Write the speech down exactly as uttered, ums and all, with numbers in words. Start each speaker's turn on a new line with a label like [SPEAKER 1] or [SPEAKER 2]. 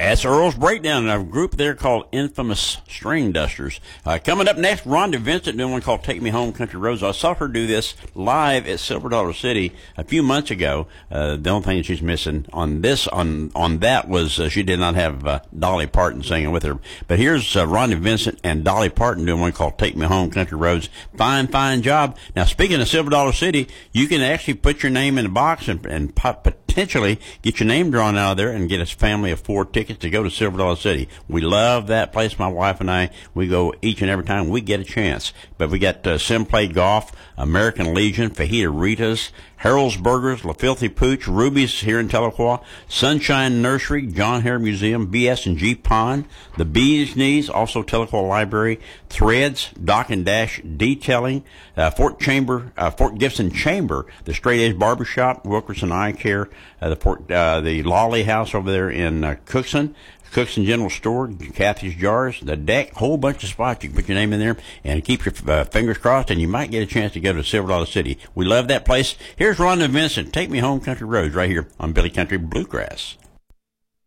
[SPEAKER 1] That's Earl's Breakdown, a group there called Infamous String Dusters. Uh, coming up next, Rhonda Vincent doing one called Take Me Home, Country Roads. I saw her do this live at Silver Dollar City a few months ago. Uh, the only thing she's missing on this, on on that, was uh, she did not have uh, Dolly Parton singing with her. But here's uh, Rhonda Vincent and Dolly Parton doing one called Take Me Home, Country Roads. Fine, fine job. Now, speaking of Silver Dollar City, you can actually put your name in a box and, and pop, potentially get your name drawn out of there and get a family of four tickets to go to Silver Dollar City. We love that place, my wife and I. We go each and every time we get a chance. But we got uh, Sim Play Golf, American Legion, Fajita Ritas, Harold's Burgers, La Filthy Pooch, Ruby's here in Tahlequah, Sunshine Nursery, John Hare Museum, B S and G Pond, the Bee's Knees, also Tahlequah Library, Threads, Dock and Dash Detailing, uh, Fort Chamber, uh, Fort Gibson Chamber, the Straight Edge Barbershop, Wilkerson Eye Care, uh, the Fort, uh, the Lawley House over there in uh, Cookson, Cookson General Store, Kathy's Jars, the Deck, whole bunch of spots. You can put your name in there and keep your uh, fingers crossed, and you might get a chance to go to Silver Dollar City. We love that place. Here's Rhonda Vincent, Take Me Home, Country Roads, right here on Billy Country Bluegrass.